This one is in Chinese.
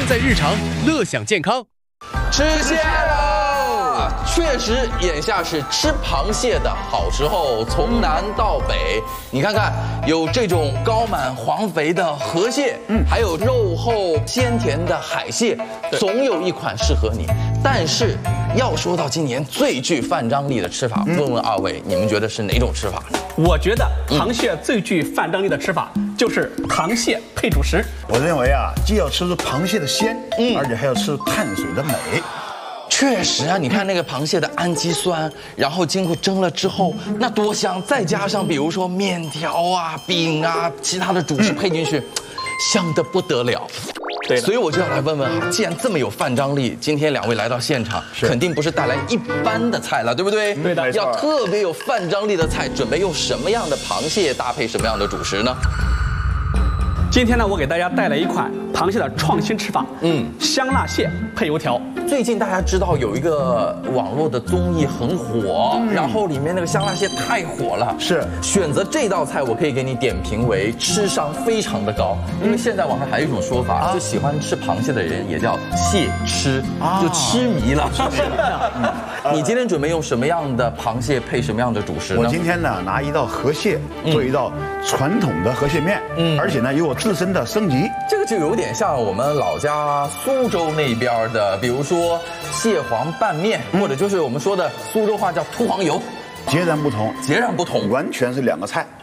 在日常，乐享健康。 吃蟹了！确实，眼下是吃螃蟹的好时候，从南到北，你看看，有这种高满黄肥的河蟹，还有肉厚鲜甜的海蟹，总有一款适合你。但是，要说到今年最具范张力的吃法，问问二位，你们觉得是哪种吃法呢？ 我觉得螃蟹最具范张力的吃法就是螃蟹配主食。 我认为啊，既要吃螃蟹的鲜，而且还要吃碳水的美。 确实啊，你看那个螃蟹的氨基酸，然后经过蒸了之后，那多香！再加上比如说面条啊、饼啊，其他的主食配进去，香得不得了。 对， 所以我就要来问问哈，既然这么有范张力，今天两位来到现场，肯定不是带来一般的菜了，对不对？ 对的， 要特别有范张力的菜，准备用什么样的螃蟹搭配什么样的主食呢？ 今天呢，我给大家带来一款螃蟹的创新吃法，香辣蟹配油条。 最近大家知道有一个网络的综艺很火，然后里面那个香辣蟹太火了， 是选择这道菜，我可以给你点评为吃商非常的高，因为现在网上还有一种说法，就喜欢吃螃蟹的人也叫蟹吃，就痴迷了。你今天准备用什么样的螃蟹配什么样的主食呢？ 我今天呢拿一道河蟹做一道传统的河蟹面，而且呢有我自身的升级。 这个就有点像我们老家苏州那边的，比如说蟹黄拌面，或者就是我们说的苏州话叫秃黄油， 截然不同， 截然不同， 完全是两个菜。